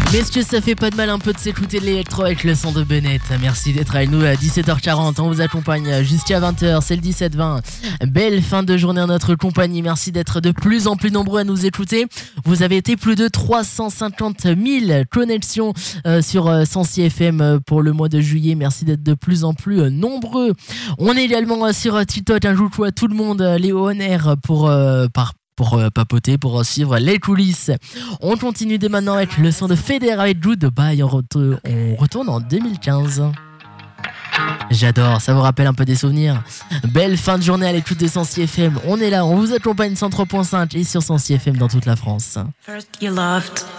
Messieurs, ça fait pas de mal un peu de s'écouter de l'électro avec le son de Bennett. Merci d'être avec nous à 17h40. On vous accompagne jusqu'à 20h, c'est le 17-20. Belle fin de journée en notre compagnie. Merci d'être de plus en plus nombreux à nous écouter. Vous avez été plus de 350 000 connexions sur Sensi FM pour le mois de juillet. Merci d'être de plus en plus nombreux. On est également sur TikTok. Un coucou à tout le monde. Léo Honner pour papoter, pour suivre les coulisses. On continue dès maintenant avec le son de Feder avec Goodbye. On retourne en 2015. J'adore, ça vous rappelle un peu des souvenirs. Belle fin de journée à l'écoute de Sensi FM. On est là, on vous accompagne 103.5 et sur Sensi FM dans toute la France. First you loved